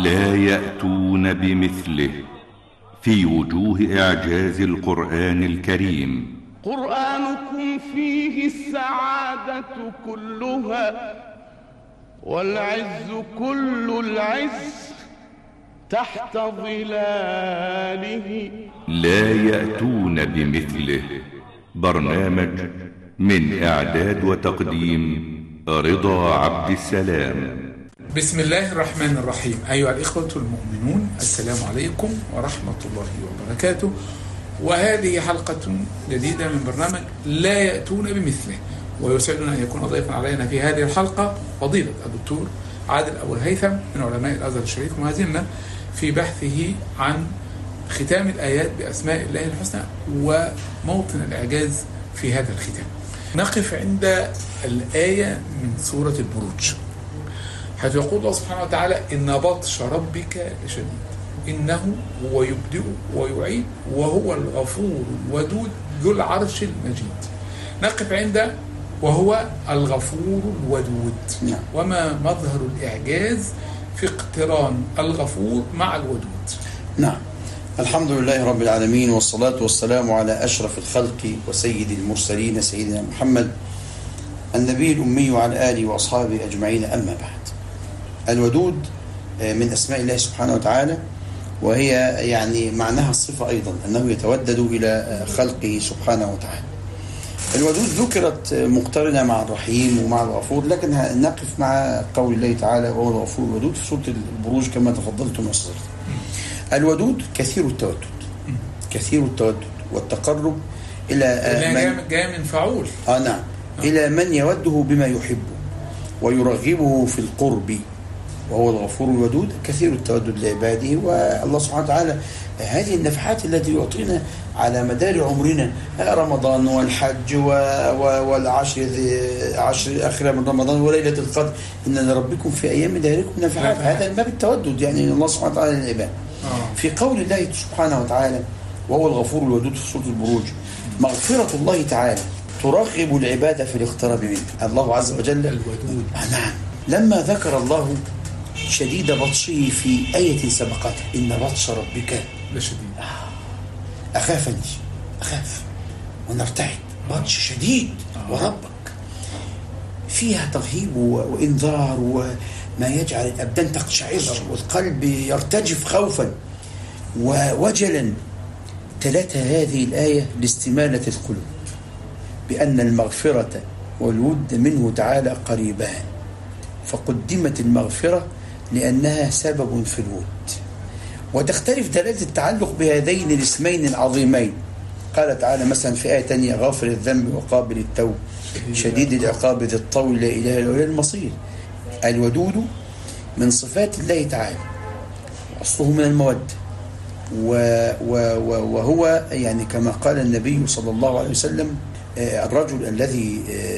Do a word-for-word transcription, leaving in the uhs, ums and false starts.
لا يأتون بمثله في وجوه إعجاز القرآن الكريم. قرآنكم فيه السعادة كلها والعز كل العز تحت ظلاله. لا يأتون بمثله. برنامج من إعداد وتقديم رضا عبد السلام. بسم الله الرحمن الرحيم. أيها الإخوة المؤمنون، السلام عليكم ورحمة الله وبركاته. وهذه حلقة جديدة من برنامج لا يأتون بمثله، ويسعدنا أن يكون ضيفا علينا في هذه الحلقة فضيلة الدكتور عادل أبو الهيثم من علماء الأزهر الشريف، مهازمنا في بحثه عن ختام الآيات بأسماء الله الحسنى وموطن الإعجاز في هذا الختام. نقف عند الآية من سورة البروج، حيث يقول الله سبحانه وتعالى: إن بطش ربك لشديد إنه هو يبدئ ويعيد وهو الغفور الودود ذو العرش المجيد. نقف عند وهو الغفور الودود. نعم. وما مظهر الإعجاز في اقتران الغفور مع الودود؟ نعم. الحمد لله رب العالمين، والصلاة والسلام على أشرف الخلق وسيد المرسلين سيدنا محمد النبي الأمي وعلى آله وأصحابه أجمعين. أما بعد، الودود من أسماء الله سبحانه وتعالى، وهي يعني معناها الصفة أيضا أنه يتودد إلى خلقه سبحانه وتعالى. الودود ذكرت مقترنة مع الرحيم ومع الغفور، لكن نقف مع قول الله تعالى وهو الغفور الودود في سورة البروج كما تفضلتم وصدرت. الودود كثير التودد، كثير التودد والتقرب إلى من جاء من فعول آه نعم آه. إلى من يوده بما يحبه ويرغبه في القرب، وهو الغفور الودود كثير التودد لعباده. والله سبحانه وتعالى هذه النفحات التي يعطينا على مدار عمرنا، رمضان والحج والعشر عشر الأخيرة من رمضان وليلة القدر، إن لربكم في أيام دهركم نفحات. هذا الباب التودد يعني الله سبحانه وتعالى للعباد. في قول الله سبحانه وتعالى وهو الغفور الودود في سورة البروج، مغفرة الله تعالى ترغب العباد في الاقتراب منه. الله عز وجل الودود. نعم. لما ذكر الله شديد بطشه في آية سبقته، إن بطش ربك لشديد، أخافني أخاف ونرتعد. بطش شديد وربك، فيها ترهيب وإنذار وما يجعل الأبدان تقشعر والقلب يرتجف خوفا ووجلا. ثلاثة هذه الآية لاستمالة القلوب بأن المغفرة والود منه تعالى قريبان، فقدمت المغفرة لأنها سبب في الود. وتختلف دلالة التعلق بهذين الاسمين العظيمين. قال تعالى مثلا في آية تانية: غافر الذنب وقابل التوب شديد العقاب ذي الطول لا إله إلا هو المصير. الودود من صفات الله تعالى، أصله من المودة، وهو يعني كما قال النبي صلى الله عليه وسلم: الرجل الذي